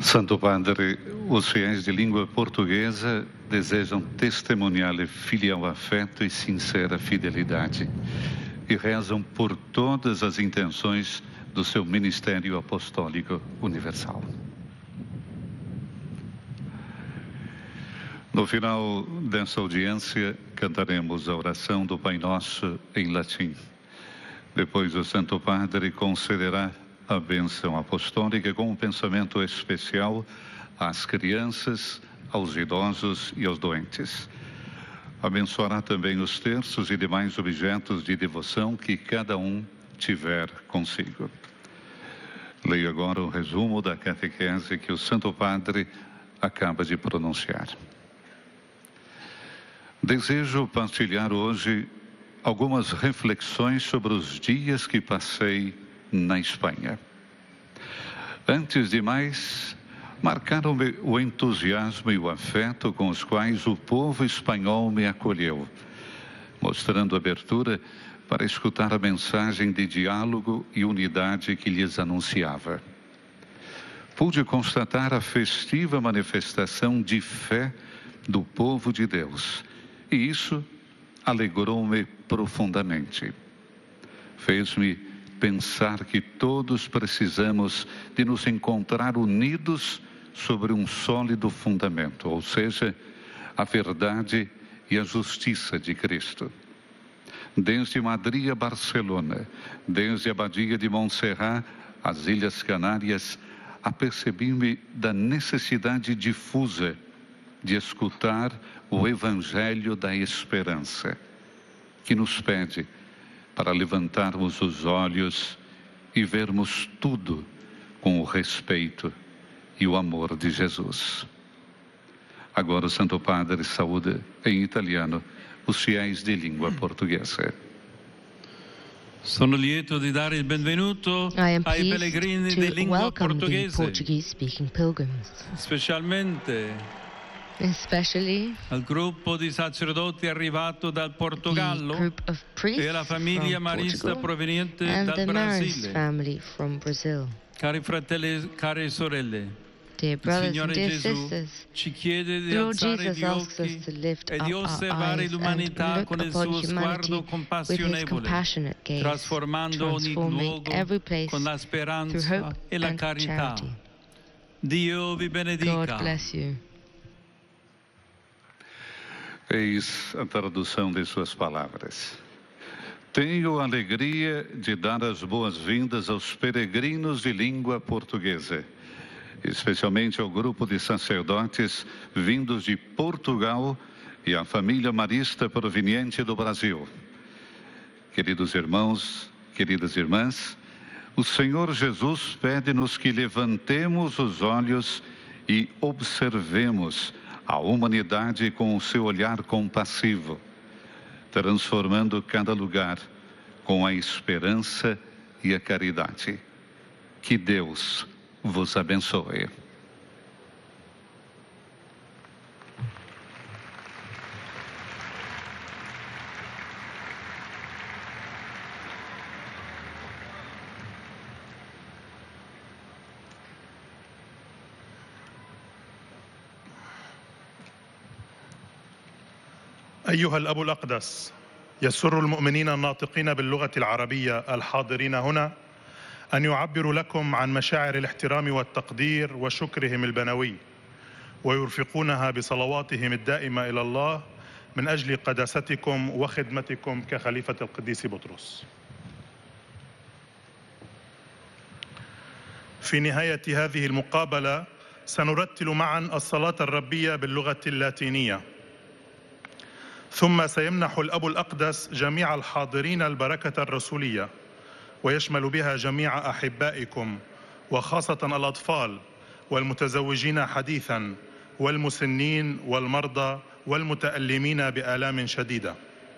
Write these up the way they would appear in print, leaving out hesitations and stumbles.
Santo Padre, os fiéis de língua portuguesa desejam testemunhar-lhe filial afeto e sincera fidelidade e rezam por todas as intenções do seu ministério apostólico universal. No final dessa audiência, cantaremos a oração do Pai Nosso em latim. Depois, o Santo Padre concederá a bênção apostólica com um pensamento especial às crianças, aos idosos e aos doentes. Abençoará também os terços e demais objetos de devoção que cada um tiver consigo. Leio agora o resumo da catequese que o Santo Padre acaba de pronunciar. Desejo partilhar hoje algumas reflexões sobre os dias que passei na Espanha. Antes de mais, marcaram-me o entusiasmo e o afeto com os quais o povo espanhol me acolheu, mostrando abertura para escutar a mensagem de diálogo e unidade que lhes anunciava. Pude constatar a festiva manifestação de fé do povo de Deus, e isso alegrou-me profundamente. Fez-me pensar que todos precisamos de nos encontrar unidos sobre um sólido fundamento, ou seja, a verdade e a justiça de Cristo. Desde Madrid a Barcelona, desde a Abadia de Montserrat às Ilhas Canárias, apercebi-me da necessidade difusa de escutar o Evangelho da Esperança, que nos pede para levantarmos os olhos e vermos tudo com o respeito e o amor de Jesus. Agora o Santo Padre saúda em italiano os fiéis di lingua portoghese. Sono lieto di dare il benvenuto ai pellegrini di lingua portoghese, especially al gruppo di sacerdoti arrivato dal Portogallo e alla famiglia marista proveniente dal Brasile. Cari fratelli, care sorelle, dear brothers and dear Gesù sisters, ci chiede di the Lord alzare Jesus gli asks us occhi to lift e up di our osservare eyes and l'umanità look con il upon suo sguardo humanity with His compassionevole, compassionate gaze, trasformando ogni transforming luogo every place con la through speranza hope e la and carità. charity. Dio vi benedica. God bless you. Eis a tradução de suas palavras. Tenho a alegria de dar as boas-vindas aos peregrinos de língua portuguesa, especialmente ao grupo de sacerdotes vindos de Portugal e à família marista proveniente do Brasil. Queridos irmãos, queridas irmãs, o Senhor Jesus pede-nos que levantemos os olhos e observemos a humanidade com o seu olhar compassivo, transformando cada lugar com a esperança e a caridade. Que Deus vos abençoe. أيها الأب الأقدس، يسر المؤمنين الناطقين باللغة العربية الحاضرين هنا أن يعبروا لكم عن مشاعر الاحترام والتقدير وشكرهم البنوي، ويرفقونها بصلواتهم الدائمة إلى الله من أجل قداستكم وخدمتكم كخليفة القديس بطرس. في نهاية هذه المقابلة سنرتل معا الصلاة الربية باللغة اللاتينية، ثم سيمنح الأب الأقدس جميع الحاضرين البركة الرسولية، ويشمل بها جميع أحبائكم وخاصة الأطفال والمتزوجين حديثاً والمسنين والمرضى والمتألمين بآلام شديدة.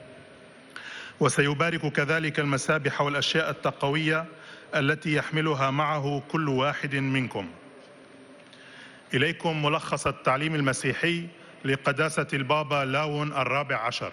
وسيبارك كذلك المسابح والأشياء التقوية التي يحملها معه كل واحد منكم. إليكم ملخص التعليم المسيحي لقداسة البابا لاون الرابع عشر.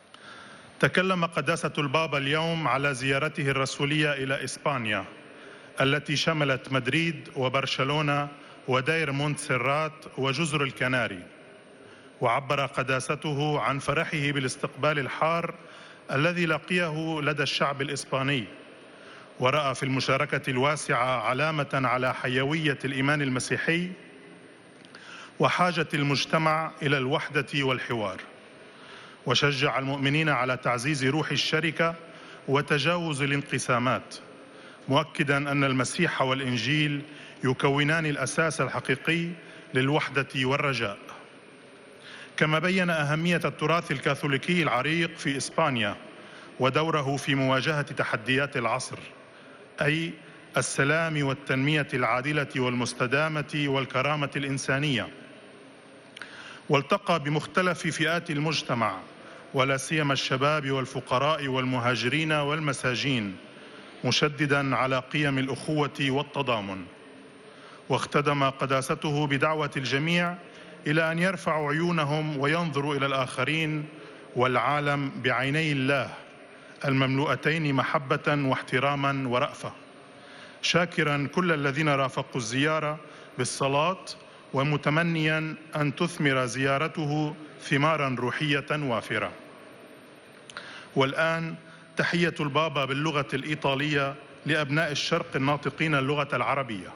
تكلم قداسة البابا اليوم على زيارته الرسولية إلى إسبانيا التي شملت مدريد وبرشلونة ودير مونتسيرات وجزر الكناري، وعبر قداسته عن فرحه بالاستقبال الحار الذي لقيه لدى الشعب الإسباني، ورأى في المشاركة الواسعة علامة على حيوية الإيمان المسيحي وحاجة المجتمع إلى الوحدة والحوار، وشجع المؤمنين على تعزيز روح الشركة وتجاوز الانقسامات، مؤكداً أن المسيح والإنجيل يكونان الأساس الحقيقي للوحدة والرجاء. كما بين أهمية التراث الكاثوليكي العريق في إسبانيا ودوره في مواجهة تحديات العصر، أي السلام والتنمية العادلة والمستدامة والكرامة الإنسانية، والتقى بمختلف فئات المجتمع ولا سيما الشباب والفقراء والمهاجرين والمساجين، مشدداً على قيم الأخوة والتضامن. واختدم قداسته بدعوة الجميع إلى أن يرفعوا عيونهم وينظروا إلى الآخرين والعالم بعيني الله المملوءتين محبة واحتراما ورأفة، شاكرا كل الذين رافقوا الزيارة بالصلاة ومتمنيا أن تثمر زيارته ثمارا روحية وافرة. والآن تحية البابا باللغة الإيطالية لأبناء الشرق الناطقين اللغة العربية.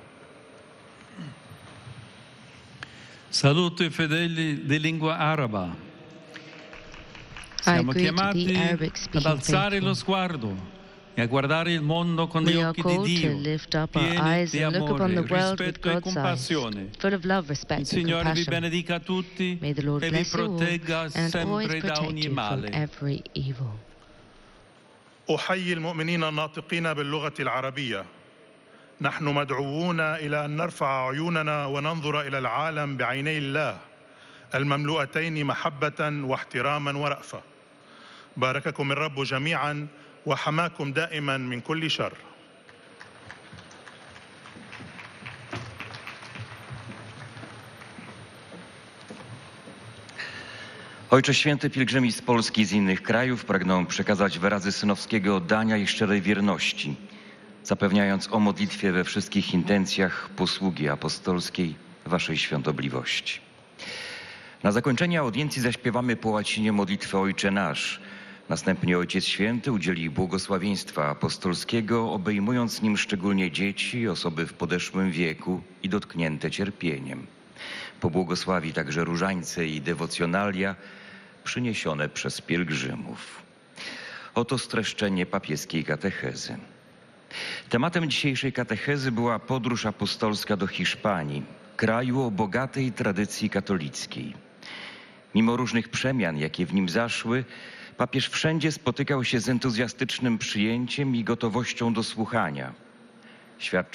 Saluto i fedeli di lingua araba. Siamo chiamati ad alzare lo sguardo e a guardare il mondo con gli occhi di Dio, pieni di amore, rispetto e compassione. Il Signore vi benedica tutti e vi protegga sempre da ogni male. أحيي المؤمنين الناطقين باللغة العربية. نحن مدعوون إلى أن نرفع عيوننا وننظر إلى العالم بعيني الله المملوءتين محبة واحتراما ورأفة. بارككم الرب جميعا وحماكم دائما من كل شر. Ojcze Święty, pielgrzymi z Polski i z innych krajów pragną przekazać wyrazy synowskiego oddania i szczerej wierności, zapewniając o modlitwie we wszystkich intencjach posługi apostolskiej Waszej świątobliwości. Na zakończenie audiencji zaśpiewamy po łacinie modlitwę Ojcze Nasz. Następnie Ojciec Święty udzieli błogosławieństwa apostolskiego, obejmując nim szczególnie dzieci, osoby w podeszłym wieku i dotknięte cierpieniem. Pobłogosławi także różańce i dewocjonalia przyniesione przez pielgrzymów. Oto streszczenie papieskiej katechezy. Tematem dzisiejszej katechezy była podróż apostolska do Hiszpanii, kraju o bogatej tradycji katolickiej. Mimo różnych przemian, jakie w nim zaszły, papież wszędzie spotykał się z entuzjastycznym przyjęciem i gotowością do słuchania. Świadczy